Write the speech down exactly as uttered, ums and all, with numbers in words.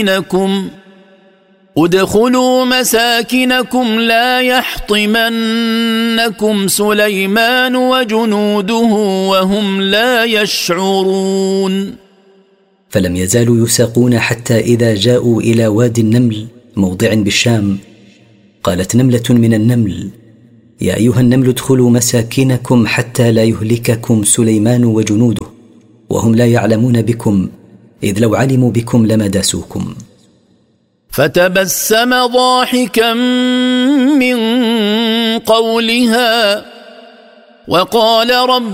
مساكنكم ادخلوا مساكنكم لا يحطمنكم سليمان وجنوده وهم لا يشعرون. فلم يزالوا يساقون حتى إذا جاءوا إلى وادي النمل موضع بالشام، قالت نملة من النمل: يا أيها النمل ادخلوا مساكنكم حتى لا يهلككم سليمان وجنوده وهم لا يعلمون بكم، إذ لو علموا بكم لما داسوكم. فتبسم ضاحكا من قولها وقال رب